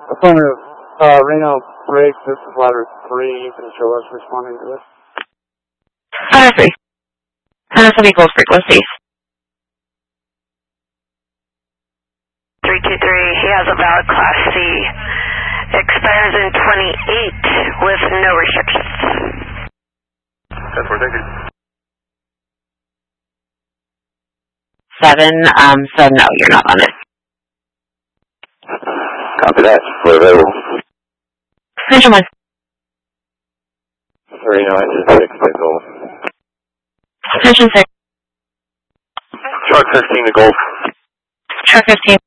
Affirmative. Reno Briggs, this is ladder 3. You can show us responding to this. Ladder 3. Some equals frequencies. 323, he has a valid Class C. Expires in 28 with no restrictions. That's where, thank you. 7, so no, you're not on it. Copy that. We're available. Engine 1. Reno, engine 6, to Golf. Engine 6. Truck 15 to Golf. Truck 15.